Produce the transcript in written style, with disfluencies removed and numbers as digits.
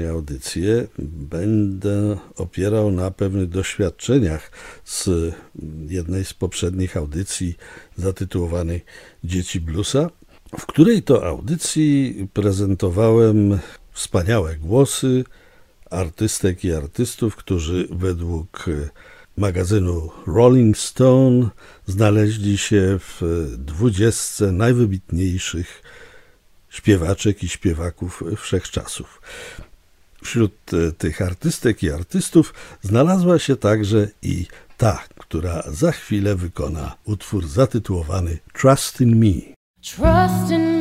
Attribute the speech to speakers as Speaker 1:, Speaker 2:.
Speaker 1: Audycję będę opierał na pewnych doświadczeniach z jednej z poprzednich audycji zatytułowanej Dzieci Bluesa, w której to audycji prezentowałem wspaniałe głosy artystek i artystów, którzy według magazynu Rolling Stone znaleźli się w 20 najwybitniejszych śpiewaczek i śpiewaków wszechczasów. Wśród tych artystek i artystów znalazła się także i ta, która za chwilę wykona utwór zatytułowany Trust in Me.
Speaker 2: Trust in me.